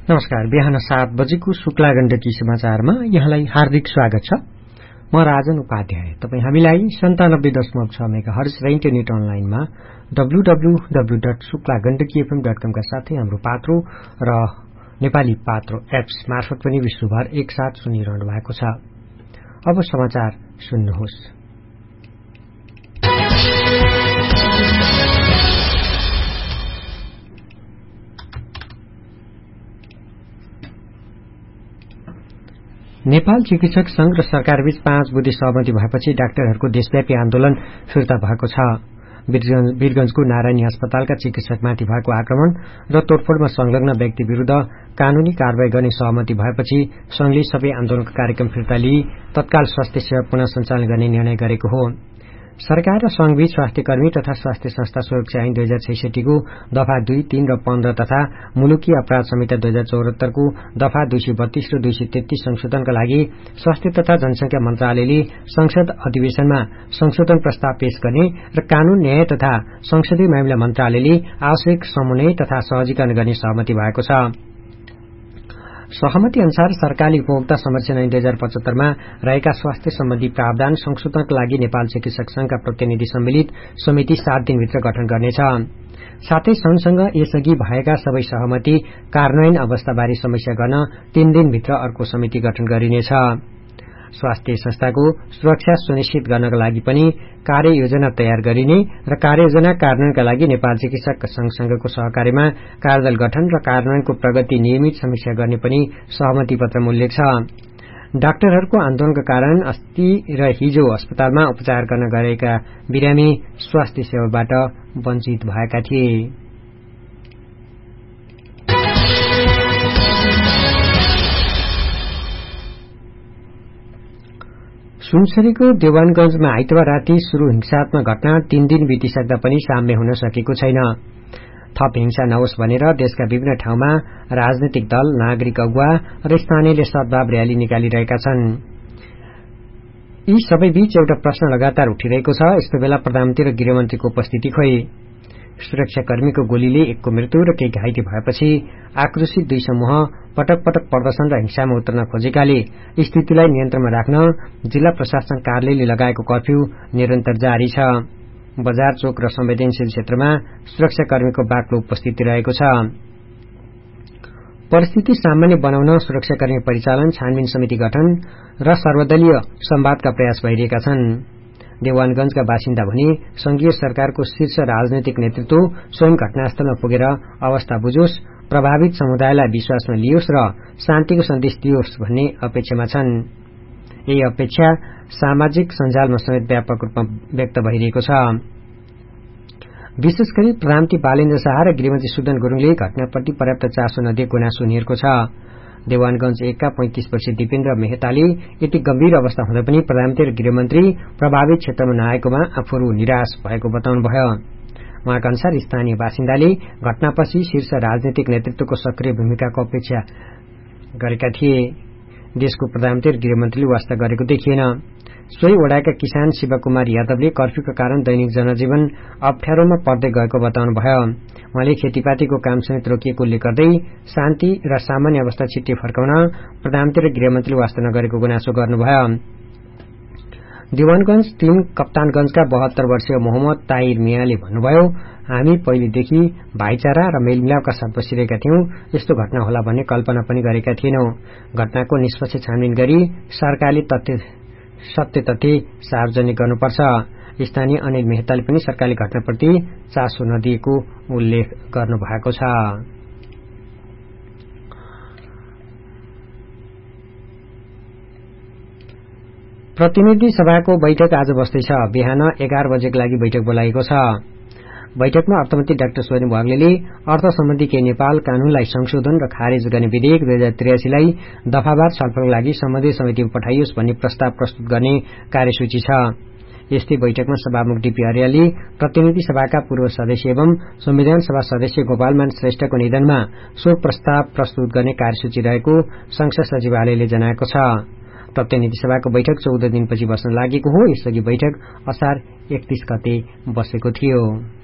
नमस्कार। बिहान 7 बजेको शुक्ला गण्डकी समाचारमा यहाँलाई हार्दिक स्वागत छ। म राजन उपाध्याय। तपाई हामीलाई 97.6 मेगाहर्ज र इन्टरनेट अनलाइनमा www.शुक्लागण्डकीfm.com का साथै हाम्रो पात्रो र नेपाली पात्रो एप्स मार्फत पनि विश्वभर एकसाथ सुनिरहनु भएको छ। अब समाचार सुन्नुहोस्। नेपाल चिकित्सक संघ र सरकारबीच 5 बुँदे सहमति भएपछि डाक्टरहरूको देशव्यापी आन्दोलन फिर्ता भएको छ। वीरगंजको नारायणी अस्पतालका चिकित्सकमाथि भएको आक्रमण र तोडफोडमा संलग्न व्यक्ति विरूद्ध कानूनी कारवाही गर्ने सहमति भएपछि संघले सबै आन्दोलनका कार्यक्रम फिर्ता लिई तत्काल स्वास्थ्य सेवा पुनः सञ्चालन गर्ने निर्णय गरेको हो। सरकार र संघबीच स्वास्थ्य कर्मी तथा स्वास्थ्य संस्था सुरक्षा ऐन 2066 को दफा 2, 3 र 15 तथा मुलुकी अपराध संहिता 2074 को दफा 232 र 233 संशोधनका लागि स्वास्थ्य तथा जनसंख्या मन्त्रालयले संसद अधिवेशनमा संशोधन प्रस्ताव पेश गर्ने र कानून न्याय तथा संसदीय मामिला मन्त्रालयले आवश्यक समन्वय तथा सहजीकरण गर्ने सहमति भएको छ। सहमति अनुसार सरकारले उपभोक्ता संरक्षण ऐन 2075 मा रहेका स्वास्थ्य सम्बन्धी प्रावधान संशोधनका लागि नेपाल चिकित्सक संघका प्रतिनिधि सम्मिलित समिति 7 दिनभित्र गठन गर्नेछ। साथै संघसँग यसअघि भएका सबै सहमति कार्यान्वयन अवस्थाबारे समीक्षा गर्न 3 दिनभित्र अर्को समिति गठन गरिनेछ। स्वास्थ्य संस्थाको सुरक्षा सुनिश्चित गर्नका लागि पनि कार्ययोजना तयार गरिने र कार्ययोजना कार्यान्वयनका लागि नेपाल चिकित्सक संघसँगको सहकार्यमा कार्यदल गठन र कार्यान्वयनको प्रगति नियमित समीक्षा गर्ने पनि सहमति पत्रमा उल्लेख छ। डाक्टरहरूको आन्दोलनका कारण अस्ति र हिजो अस्पतालमा उपचार गर्न गएका बिरामी स्वास्थ्य सेवाबाट वञ्चित भएका थिए। सुनसरीको देवानगंजमा आइतबार राति शुरू हिंसात्मक घटना 3 दिन बितिसक्दा पनि साम्य हुन सकेको छैन। थप हिंसा नहोस् भनेर देशका विभिन्न ठाउँमा राजनैतिक दल, नागरिक अगुवा र स्थानीयले सद्भाव रयाली निकालिरहेका छन्। यी सबै बीच एउटा प्रश्न लगातार उठिरहेको छ। यस्तो बेला प्रधानमन्त्री र गृहमन्त्रीको उपस्थिति खोइ। सुरक्षाकर्मीको गोलीले एकको मृत्यु र केही घाइते भएपछि आक्रोशित दुई समूह पटक पटक प्रदर्शन र हिंसामा उत्रन खोजेकाले स्थितिलाई नियन्त्रणमा राख्न जिल्ला प्रशासन कार्यालयले लगाएको कर्फ्यू निरन्तर जारी छ। बजार चोक र संवेदनशील क्षेत्रमा सुरक्षाकर्मीको बाक्लो उपस्थिति रहेको छ। परिस्थिति सामान्य बनाउन सुरक्षाकर्मी परिचालन, छानबिन समिति गठन र सर्वदलीय संवादका प्रयास भइरहेका छन्। देवानगंजका बासिन्दा भने संघीय सरकारको शीर्ष राजनैतिक नेतृत्व स्वयं घटनास्थलमा पुगेर अवस्था बुझोस्, प्रभावित समुदायलाई विश्वासमा लियोस् र शान्तिको सन्देश दियोस् भन्ने अपेक्षामा छन्। यही अपेक्षा सामाजिक सञ्जालमा समेत व्यापक रूपमा व्यक्त भइरहेको छ। विशेष गरी प्रधानमन्त्री बालेन्द्र शाह र गृहमन्त्री सुदन गुरूङले घटनाप्रति पर्याप्त चासो नदिएको गुनासो उनीहरूको छ। देवानगंज 1 का 35 वर्षीय दिपेन्द्र मेहताले यति गम्भीर अवस्था हुँदा पनि प्रधानमन्त्री र गृहमन्त्री प्रभावित क्षेत्रमा नआएकोमा आफूहरू निराश भएको बताउनुभयो। उहाँका अनुसार स्थानीय बासिन्दाले घटनापछि शीर्ष राजनीतिक नेतृत्वको सक्रिय भूमिकाको अपेक्षा गरेका थिए। देशको प्रधानमन्त्री र गृहमन्त्रीले वास्ता गरेको देखिएन। सोही वडाका किसान शिवकुमार यादवले कर्फ्यूका कारण दैनिक जनजीवन अप्ठ्यारोमा पर्दै गएको बताउनुभयो। उहाँले खेतीपातीको काम समेत रोकिएको उल्लेख गर्दै शान्ति र सामान्य अवस्था छिट्टै फर्काउन प्रधानमन्त्री र गृहमन्त्रीले वास्ता नगरेको गुनासो गर्नुभयो। देवानगंज 3 कप्तानगंजका 72 वर्षीय मोहम्मद ताहिर मियाले भन्नुभयो, हामी पहिलेदेखि भाइचारा र मेलमिलापका साथ बसिरहेका थियौं। यस्तो घटना होला भन्ने कल्पना पनि गरेका थिएनौं। घटनाको निष्पक्ष छानबिन गरी सरकारले सत्य तथ्य सार्वजनिक गर्नुपर्छ। स्थानीय अनिल मेहताले पनि सरकारले घटनाप्रति चासो नदिएको उल्लेख गर्नुभएको छ। प्रतिनिधि सभाको बैठक आज बस्दैछ। बिहान 11 बजेको लागि बैठक बोलाएको छ। बैठकमा अर्थमन्त्री डाक्टर सोरेन वाग्लेले अर्थ सम्बन्धी केही नेपाल कानूनलाई संशोधन र खारेज गर्ने विधेयक 2083 लाई दफावार छलफलका लागि सम्बन्धित समितिमा पठाइयोस् भन्ने प्रस्ताव प्रस्तुत गर्ने कार्यसूची छ। यस्तै बैठकमा सभामुख डीपी अर्यालले प्रतिनिधि सभाका पूर्व सदस्य एवं संविधान सभा सदस्य गोपालमान श्रेष्ठको निधनमा शोक प्रस्ताव प्रस्तुत गर्ने कार्यसूची रहेको संसद सचिवालयले जनाएको छ। प्रतिनिधि सभाको बैठक 14 दिनपछि बस्न लागेको हो। यसअघि बैठक असार 31 गते बसेको थियो।